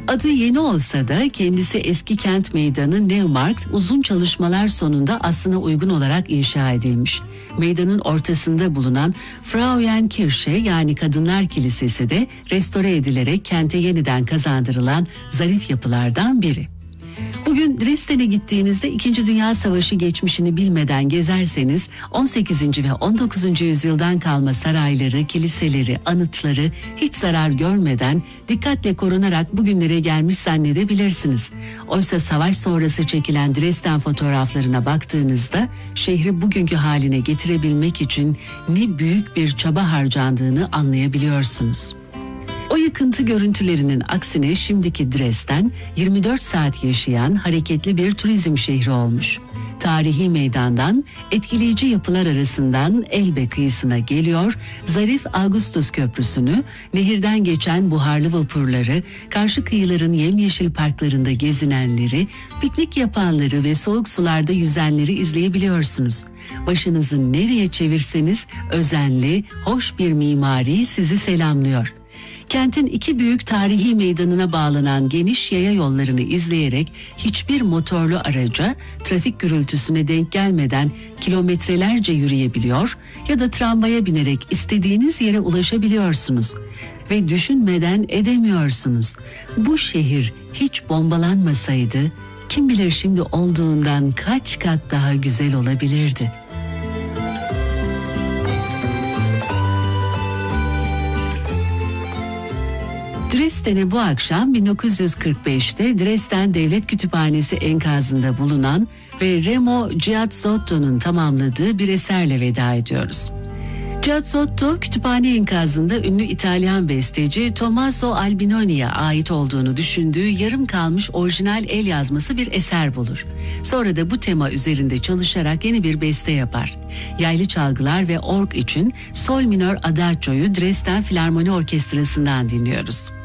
Adı yeni olsa da kendisi eski kent meydanı Neumarkt uzun çalışmalar sonunda aslına uygun olarak inşa edilmiş. Meydanın ortasında bulunan Frauenkirche yani Kadınlar Kilisesi de restore edilerek kente yeniden kazandırılan zarif yapılardan biri. Bugün Dresden'e gittiğinizde 2. Dünya Savaşı geçmişini bilmeden gezerseniz 18. ve 19. yüzyıldan kalma sarayları, kiliseleri, anıtları hiç zarar görmeden dikkatle korunarak bugünlere gelmiş zannedebilirsiniz. Oysa savaş sonrası çekilen Dresden fotoğraflarına baktığınızda şehri bugünkü haline getirebilmek için ne büyük bir çaba harcandığını anlayabiliyorsunuz. O yıkıntı görüntülerinin aksine şimdiki Dresden 24 saat yaşayan hareketli bir turizm şehri olmuş. Tarihi meydandan etkileyici yapılar arasından Elbe kıyısına geliyor, zarif Augustus Köprüsü'nü, nehirden geçen buharlı vapurları, karşı kıyıların yemyeşil parklarında gezinenleri, piknik yapanları ve soğuk sularda yüzenleri izleyebiliyorsunuz. Başınızı nereye çevirseniz özenli, hoş bir mimari sizi selamlıyor. Kentin iki büyük tarihi meydanına bağlanan geniş yaya yollarını izleyerek hiçbir motorlu araca, trafik gürültüsüne denk gelmeden kilometrelerce yürüyebiliyor ya da tramvaya binerek istediğiniz yere ulaşabiliyorsunuz. Ve düşünmeden edemiyorsunuz. Bu şehir hiç bombalanmasaydı kim bilir şimdi olduğundan kaç kat daha güzel olabilirdi. Dresden'e bu akşam 1945'te Dresden Devlet Kütüphanesi enkazında bulunan ve Remo Giazzotto'nun tamamladığı bir eserle veda ediyoruz. Giazzotto, kütüphane enkazında ünlü İtalyan besteci Tommaso Albinoni'ye ait olduğunu düşündüğü yarım kalmış orijinal el yazması bir eser bulur. Sonra da bu tema üzerinde çalışarak yeni bir beste yapar. Yaylı çalgılar ve org için Sol minör Adagio'yu Dresden Filarmoni Orkestrası'ndan dinliyoruz.